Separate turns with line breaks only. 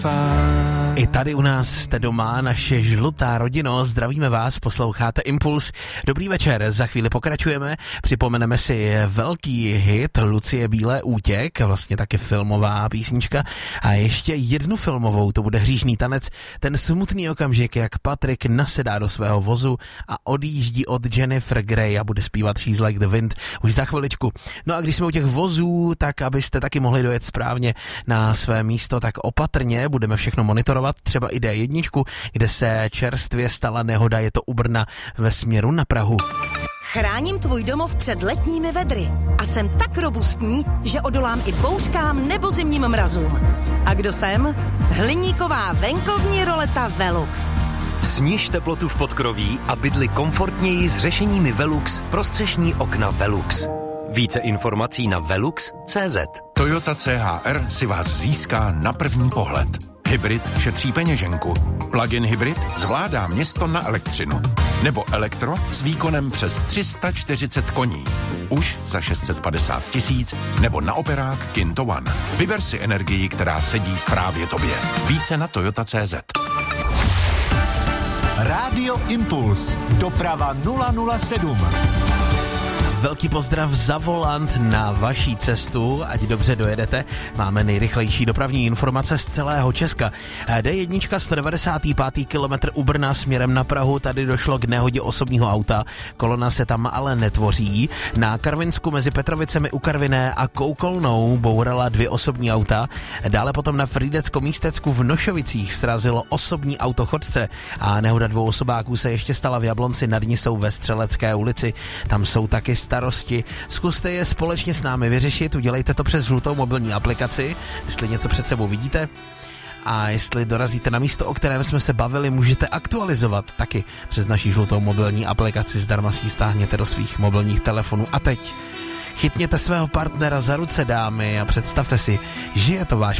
I tady u nás jste doma, naše žlutá rodino, zdravíme vás, posloucháte Impuls. Dobrý večer, za chvíli pokračujeme, připomeneme si velký hit Lucie Bílé útěk, vlastně taky filmová písnička a ještě jednu filmovou, to bude Hříšný tanec, ten smutný okamžik, jak Patrik nasedá do svého vozu a odjíždí od Jennifer Grey a bude zpívat She's Like the Wind už za chviličku. No a když jsme u těch vozů, tak abyste taky mohli dojet správně na své místo, tak opatrně budeme všechno monitorovat, třeba i D1, kde se čerstvě stala nehoda, je to u Brna ve směru na Prahu.
Chráním tvůj domov před letními vedry a jsem tak robustní, že odolám i bouřkám nebo zimním mrazům. A kdo jsem? Hliníková venkovní roleta Velux.
Sniž teplotu v podkroví a bydli komfortněji s řešeními Velux pro střešní okna Velux. Více informací na velux.cz.
Toyota CHR si vás získá na první pohled. Hybrid šetří peněženku. Plug-in hybrid zvládá město na elektřinu. Nebo elektro s výkonem přes 340 koní. Už za 650 000 nebo na operák Kinto One. Vyber si energii, která sedí právě tobě. Více na Toyota.cz.
Rádio Impuls. Doprava 007.
Velký pozdrav za volant na vaší cestu, ať dobře dojedete. Máme nejrychlejší dopravní informace z celého Česka. D1 195. kilometr u Brna směrem na Prahu, tady došlo k nehodě osobního auta, kolona se tam ale netvoří. Na Karvinsku mezi Petrovicemi u Karviné a Koukolnou bourala 2 osobní auta. Dále potom na Frýdecko-Místecku v Nošovicích srazilo osobní auto chodce a nehoda 2 osobáků se ještě stala v Jablonci nad Nisou ve Střelecké ulici. Tam jsou taky starosti. Zkuste je společně s námi vyřešit, udělejte to přes žlutou mobilní aplikaci, jestli něco před sebou vidíte. A jestli dorazíte na místo, o kterém jsme se bavili, můžete aktualizovat taky přes naši žlutou mobilní aplikaci. Zdarma si ji stáhněte do svých mobilních telefonů. A teď chytněte svého partnera za ruce, dámy, a představte si, že je to váš